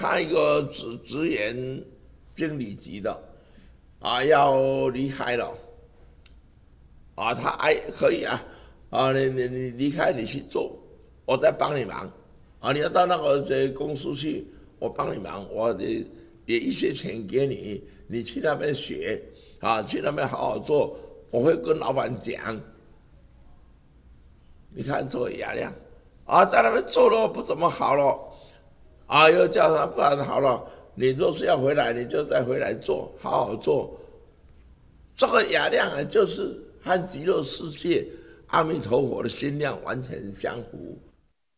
他一个职员经理级的要离开了他可以你离开你去做，我再帮你忙你要到那个公司去，我帮你忙，我也一些钱给你，你去那边学去那边好好做，我会跟老板讲。你看这个雅亮在那边做了不怎么好了又叫他不然好了，你若是要回来，你就再回来做，好好做。这个雅量就是和极乐世界阿弥陀佛的心量完全相符